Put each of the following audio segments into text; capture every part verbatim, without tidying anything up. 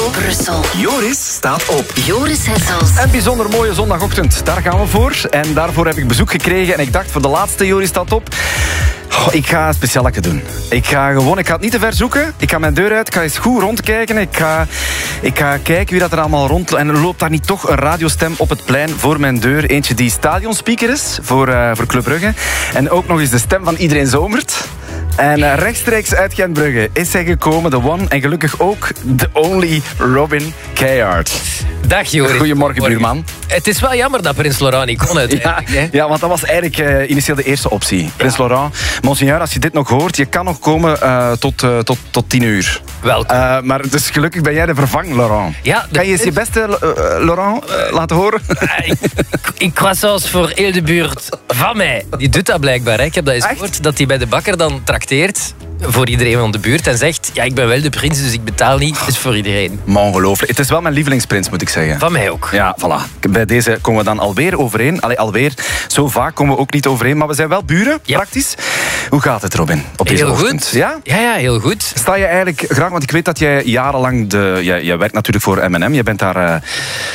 Brussel. Joris staat op. Joris Hessels. Een bijzonder mooie zondagochtend, daar gaan we voor. En daarvoor heb ik bezoek gekregen en ik dacht voor de laatste Joris staat op... Oh, ik ga een specialeke doen. Ik ga gewoon, ik ga het niet te ver zoeken. Ik ga mijn deur uit, ik ga eens goed rondkijken. Ik ga, ik ga kijken wie dat er allemaal rond... En er loopt daar niet toch een radiostem op het plein voor mijn deur. Eentje die stadionspeaker is voor, uh, voor Club Brugge. En ook nog eens de stem van Iedereen Zomert. En uh, rechtstreeks uit Gentbrugge is hij gekomen, de one en gelukkig ook de only Robin Keijhart. Dag Joris. Goedemorgen, buurman. Het is wel jammer dat Prins Laurent niet kon uiteindelijk. Ja, ja, want dat was eigenlijk uh, initieel de eerste optie. Ja. Prins Laurent, monseigneur, als je dit nog hoort, je kan nog komen uh, tot, uh, tot, tot tien uur. Welkom. Uh, maar dus gelukkig ben jij de vervang, Laurent. Ja, kan je eens je beste, uh, Laurent, uh, laten horen? Uh, ik, ik croissants voor heel de buurt van mij. Die doet dat blijkbaar. Hè. Ik heb dat eens gehoord, dat hij bij de bakker dan trakteert voor iedereen van de buurt en zegt, ja, ik ben wel de prins, dus ik betaal niet. Het is voor iedereen. Maar ongelooflijk. Het is wel mijn lievelingsprins, moet ik zeggen. Van mij ook. Ja, voilà. Bij deze komen we dan alweer overeen. Allee, alweer. Zo vaak komen we ook niet overeen, maar we zijn wel buren, ja. Praktisch. Hoe gaat het, Robin, op deze heel ochtend? Goed. Ja? Ja, ja, heel goed. Sta je eigenlijk graag, want ik weet dat jij jarenlang de... Jij, jij werkt natuurlijk voor M en M. Je bent daar uh,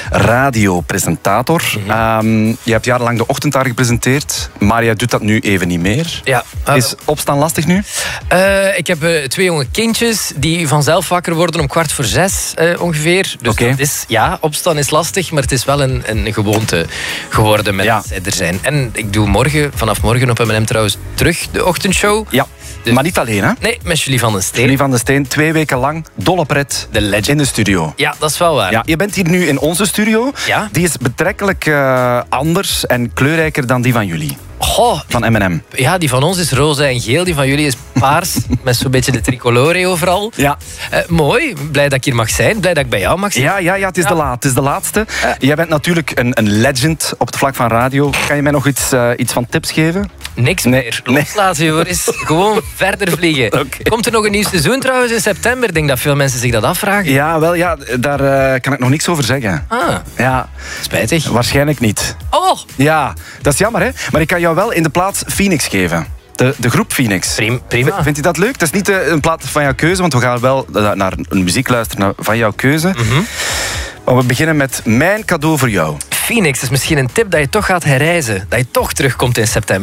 radiopresentator. Mm-hmm. Um, je hebt jarenlang de ochtend daar gepresenteerd, maar jij doet dat nu even niet meer. Ja. Uh, Is opstaan lastig nu? Uh, ik heb uh, twee jonge kindjes die vanzelf wakker worden om kwart voor zes uh, ongeveer. Dus okay. dat is, ja, opstaan is lastig, maar het is wel een, een gewoonte geworden met ja. zij er zijn. En ik doe morgen, vanaf morgen op M en M trouwens, terug de ochtendshow. Ja. Dus, maar niet alleen, hè? Nee, met Julie van den Steen. Julie van den Steen, twee weken lang, dolle pret de legend. In de studio. Ja, dat is wel waar. Ja, je bent hier nu in onze studio. Ja? Die is betrekkelijk uh, anders en kleurrijker dan die van jullie. Goh, van M en M. Ja, die van ons is roze en geel. Die van jullie is paars, met zo'n beetje de tricolore overal. Ja. Uh, mooi, blij dat ik hier mag zijn. Blij dat ik bij jou mag zijn. Ja, ja, ja het, is ja. De la- het is de laatste. Uh. Jij bent natuurlijk een, een legend op het vlak van radio. Kan je mij nog iets, uh, iets van tips geven? Niks nee. meer. Loslaten, Joris. Gewoon verder vliegen. Okay. Komt er nog een nieuw seizoen trouwens in september? Ik denk dat veel mensen zich dat afvragen. Ja, wel, ja, daar uh, kan ik nog niks over zeggen. Ah, ja. Spijtig. Waarschijnlijk niet. Oh! Ja, dat is jammer, hè? Maar ik kan jou wel in de plaats Phoenix geven. De, de groep Phoenix. Prima. Prima. Vindt u dat leuk? Dat is niet een plaat van jouw keuze, want we gaan wel naar een muziek luisteren van jouw keuze. Mm-hmm. Maar we beginnen met Mijn cadeau voor jou. Phoenix is misschien een tip dat je toch gaat herreizen. Dat je toch terugkomt in september.